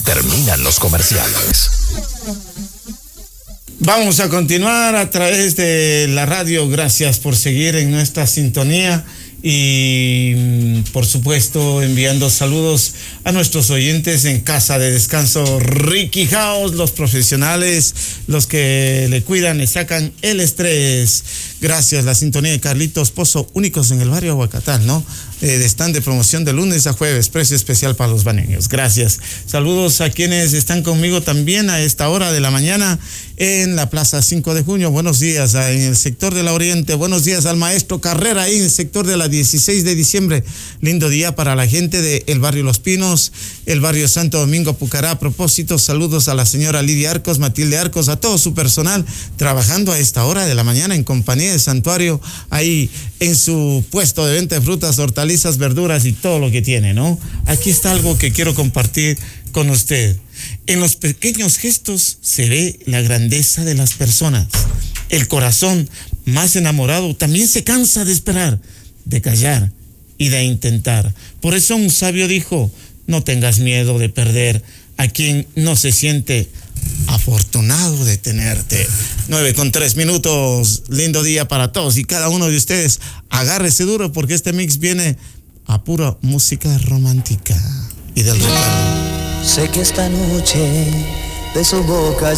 terminan los comerciales. Vamos a continuar a través de la radio. Gracias por seguir en nuestra sintonía y, por supuesto, enviando saludos a nuestros oyentes en Casa de Descanso Ricky House, los profesionales, los que le cuidan, le sacan el estrés. Gracias, la sintonía de Carlitos Pozo, únicos en el barrio Aguacatán, ¿no? De stand de promoción de lunes a jueves, precio especial para los baneños. Gracias. Saludos a quienes están conmigo también a esta hora de la mañana en la Plaza 5 de Junio. Buenos días en el sector de la Oriente. Buenos días al maestro Carrera ahí en el sector de la 16 de diciembre. Lindo día para la gente del barrio Los Pinos, el barrio Santo Domingo Pucará. A propósito, saludos a la señora Lidia Arcos, Matilde Arcos, a todo su personal trabajando a esta hora de la mañana en compañía de Santuario, ahí en su puesto de venta de frutas, hortalizas, verduras y todo lo que tiene, ¿no? Aquí está algo que quiero compartir con usted. En los pequeños gestos se ve la grandeza de las personas. El corazón más enamorado también se cansa de esperar, de callar y de intentar. Por eso un sabio dijo: no tengas miedo de perder a quien no se siente afortunado de tenerte. 9:03. Lindo día para todos y cada uno de ustedes. Agárrese duro porque este mix viene a pura música romántica y del recuerdo. Sé que esta noche de su boca